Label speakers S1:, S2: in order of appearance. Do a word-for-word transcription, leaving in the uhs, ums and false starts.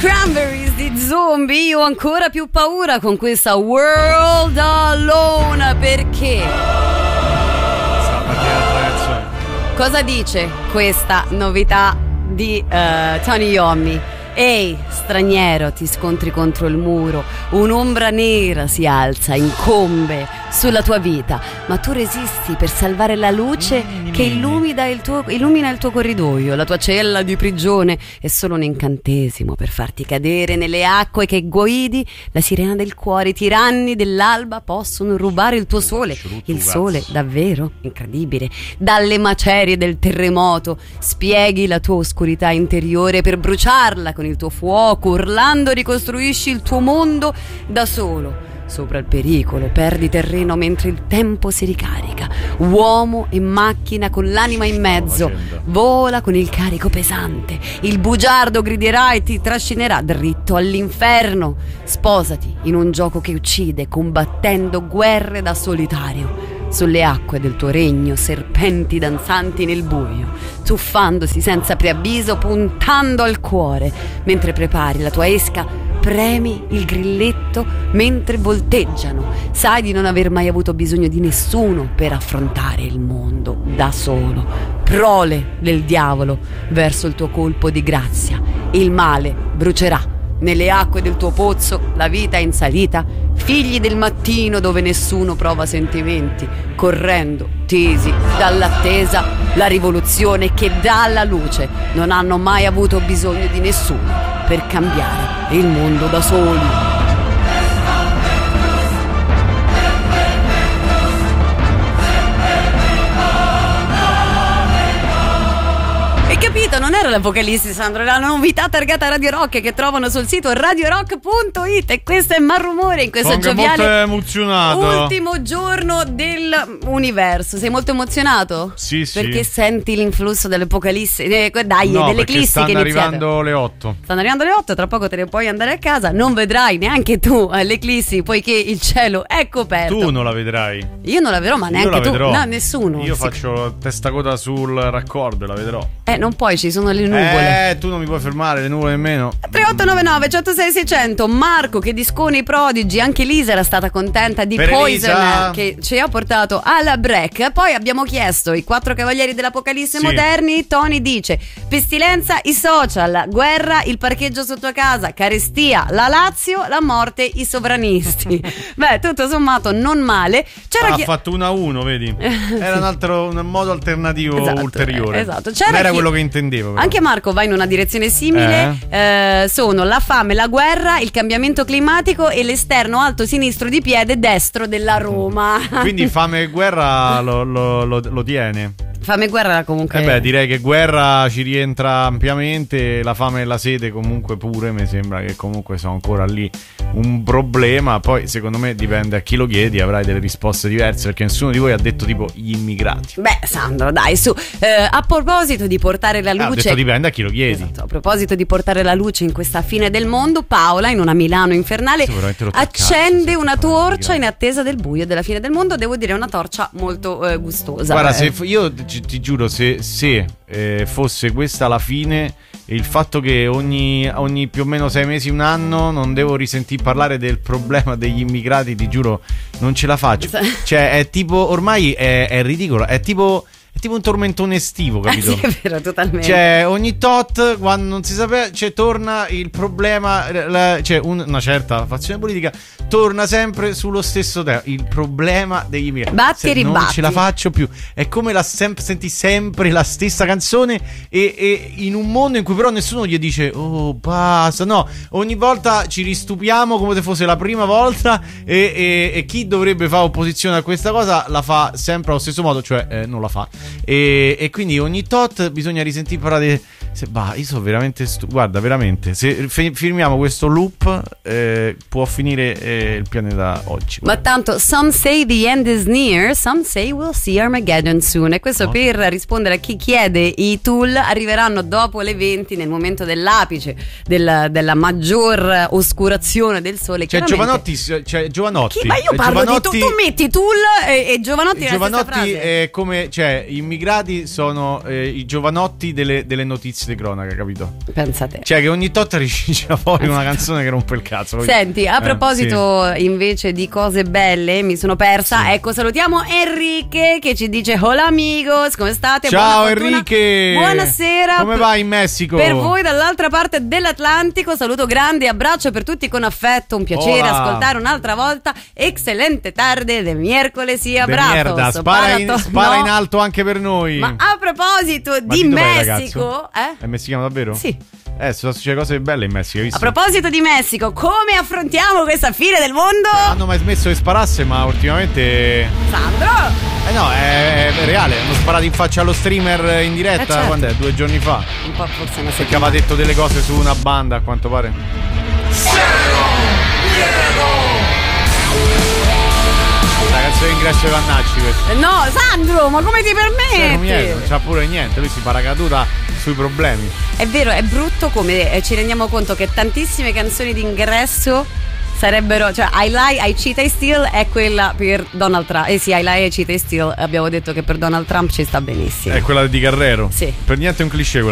S1: Cranberries di Zombie. Io ho ancora più paura con questa World Alone, perché cosa dice questa novità di uh, Tony Iommi? Ehi, straniero, ti scontri contro il muro, un'ombra nera si alza, incombe sulla tua vita, ma tu resisti per salvare la luce che illumina il tuo, illumina il tuo corridoio. La tua cella di prigione è solo un incantesimo per farti cadere nelle acque che guidi la sirena del cuore. I tiranni dell'alba possono rubare il tuo sole, il sole davvero incredibile, dalle macerie del terremoto. Spieghi la tua oscurità interiore per bruciarla con il tuo fuoco, urlando ricostruisci il tuo mondo da solo. Sopra il pericolo perdi terreno mentre il tempo si ricarica. Uomo e macchina con l'anima in mezzo, vola con il carico pesante. Il bugiardo griderà e ti trascinerà dritto all'inferno. Sposati in un gioco che uccide, combattendo guerre da solitario. Sulle acque del tuo regno, serpenti danzanti nel buio, tuffandosi senza preavviso, puntando al cuore. Mentre prepari la tua esca, premi il grilletto mentre volteggiano. Sai di non aver mai avuto bisogno di nessuno per affrontare il mondo da solo. Prole del diavolo verso il tuo colpo di grazia. Il male brucerà nelle acque del tuo pozzo, la vita è in salita. Figli del mattino dove nessuno prova sentimenti, correndo, tesi dall'attesa, la rivoluzione che dà la luce. Non hanno mai avuto bisogno di nessuno per cambiare il mondo da soli. Capito? Non era l'Apocalisse, Sandro, era la novità targata Radio Rock che trovano sul sito radio rock punto it. E questo è Malrumore in questo
S2: Sono
S1: gioviale
S2: molto emozionato.
S1: ultimo giorno dell'universo. Sei molto emozionato?
S2: Sì, sì.
S1: Perché senti l'influsso dell'Apocalisse, eh, dai,
S2: no,
S1: dell'eclissi
S2: stanno
S1: che è iniziata.
S2: arrivando le otto.
S1: Stanno arrivando le otto, tra poco te ne puoi andare a casa. Non vedrai neanche tu l'eclissi, poiché il cielo è coperto.
S2: Tu non la vedrai.
S1: Io non la vedrò, ma neanche
S2: Io la
S1: tu.
S2: vedrò.
S1: No, nessuno.
S2: Io
S1: Si-
S2: faccio testa coda sul raccordo e la vedrò.
S1: Eh, non puoi, ci sono le nuvole.
S2: Eh, tu non mi puoi fermare, le nuvole nemmeno.
S1: tre otto nove nove uno zero sei sei zero zero. Marco che discone i prodigi. Anche Lisa era stata contenta di
S2: Per
S1: Poison
S2: Elisa.
S1: che ci ha portato alla break. Poi abbiamo chiesto i quattro cavalieri dell'Apocalisse
S2: Sì.
S1: moderni. Tony dice pestilenza, i social, guerra, il parcheggio sotto casa, carestia, la Lazio, la morte, i sovranisti. Beh, tutto sommato non male. C'era
S2: Ah, ha
S1: chi-
S2: fatto uno a uno, vedi? Era un altro un modo alternativo
S1: Esatto,
S2: ulteriore.
S1: eh, esatto. C'era
S2: Non era
S1: chi-
S2: quello che intendevo. però.
S1: Anche Marco va in una direzione simile. Eh, sono la fame, la guerra, il cambiamento climatico e l'esterno alto sinistro di piede destro della Roma.
S2: Quindi fame e guerra lo, lo, lo, lo tiene.
S1: Fame e guerra comunque.
S2: Eh beh, direi che guerra ci rientra ampiamente. La fame e la sede comunque pure. Mi sembra che comunque sono ancora lì un problema. Poi secondo me dipende a chi lo chiedi, avrai delle risposte diverse, perché nessuno di voi ha detto tipo gli immigrati.
S1: Beh, Sandro, dai, su. Eh, a proposito di portare la
S2: Ah, ho
S1: luce.
S2: detto dipende a chi lo chiedi.
S1: Esatto, a proposito di portare la luce in questa fine del mondo, Paola, in una Milano infernale,
S2: Sì, veramente rotto il
S1: accende
S2: cazzo,
S1: una
S2: sì,
S1: torcia
S2: sì.
S1: in attesa del buio della fine del mondo. Devo dire, una torcia molto eh, gustosa.
S2: Guarda,
S1: Eh.
S2: se f- io ti, ti giuro, se, se eh, fosse questa la fine, il fatto che ogni, ogni più o meno sei mesi, un anno, non devo risentire parlare del problema degli immigrati, ti giuro, non ce la faccio. Cioè, è tipo, ormai è, è ridicolo, è tipo... È tipo un tormentone estivo, capito?
S1: Sì, è vero, totalmente.
S2: Cioè, ogni tot, quando non si sapeva, cioè, torna il problema, la- cioè, un- una certa fazione politica torna sempre sullo stesso tema, il problema degli immigrati.
S1: Batti
S2: Se
S1: e
S2: non
S1: ribatti.
S2: ce la faccio più. È come la sem- senti sempre la stessa canzone e, e in un mondo in cui però nessuno gli dice oh, basta. No, ogni volta ci ristupiamo come se fosse la prima volta e, e- e chi dovrebbe fare opposizione a questa cosa la fa sempre allo stesso modo, cioè eh, non la fa. E, e quindi ogni tot bisogna risentire parlare. Se, bah, io sono veramente stu- guarda, veramente, se fi- firmiamo questo loop eh, può finire eh, il pianeta oggi.
S1: Ma tanto, some say the end is near, some say we'll see Armageddon soon. E questo
S2: No.
S1: per rispondere a chi chiede. I Tool arriveranno dopo le venti, nel momento dell'apice della, della maggior oscurazione del sole.
S2: C'è
S1: Chiaramente-
S2: Giovanotti, c'è Giovanotti.
S1: Chi? Ma io
S2: Eh,
S1: parlo
S2: Giovanotti-
S1: di tu, tu metti Tool e, e Giovanotti nella stessa
S2: Giovanotti
S1: frase.
S2: è come, cioè, gli immigrati sono eh, i giovanotti delle, delle notizie servizio di cronaca, capito?
S1: Pensa te.
S2: Cioè che ogni tot riesce fuori una canzone che rompe il cazzo.
S1: Senti, a
S2: Eh,
S1: proposito
S2: sì.
S1: invece di cose belle, mi sono persa.
S2: Sì.
S1: Ecco, salutiamo Enrique che ci dice hola amigos, come state?
S2: Ciao
S1: Buona fortuna.
S2: Enrique.
S1: Buonasera.
S2: Come vai in Messico?
S1: Per voi dall'altra parte dell'Atlantico, saluto grande, abbraccio per tutti con affetto, un piacere
S2: Hola.
S1: ascoltare un'altra volta. Excelente tarde de miércoles y
S2: De
S1: abrazos.
S2: merda, spara, in,
S1: Para to-
S2: spara
S1: no.
S2: in alto anche per noi.
S1: Ma a proposito
S2: Ma
S1: di
S2: dov'è,
S1: Messico,
S2: ragazzo?
S1: eh?
S2: È messicano davvero?
S1: Sì.
S2: Eh, sono successe cose belle in Messico, hai visto?
S1: A proposito di Messico, come affrontiamo questa fine del mondo?
S2: Non hanno mai smesso che sparasse, ma ultimamente...
S1: Sandro?
S2: Eh no, è, è reale, hanno sparato in faccia allo streamer in diretta,
S1: Eh, certo.
S2: quando è? Due giorni fa.
S1: Un po' forse una
S2: Perché
S1: settimana.
S2: aveva detto delle cose su una banda, a quanto pare. La canzone d'ingresso di Vannacci questa.
S1: No, Sandro, ma come ti
S2: Zero
S1: permetti?
S2: miele, non c'ha pure niente, lui si paracaduta sui problemi.
S1: È vero, è brutto come eh, ci rendiamo conto che tantissime canzoni d'ingresso sarebbero, cioè I Lie, I Cheat, I Steal è quella per Donald Trump. Eh sì, I Lie, I Cheat, I Steal abbiamo detto che per Donald Trump ci sta benissimo.
S2: È quella di Carrero.
S1: Sì.
S2: Per niente è un cliché quella.